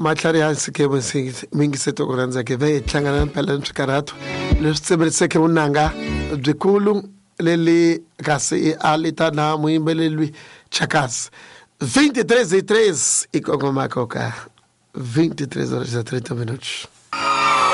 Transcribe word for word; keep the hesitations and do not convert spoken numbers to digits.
matlhari hansi ke mingiseto ku rhandza ke ve tlhangana na mpela ni swikarato leswi tsemeriseke vunanga byikulu leli kasi alita na muyimbeleli Chakazi vinte e três e três e kongoma koka vinte e três horas e trinta minutos.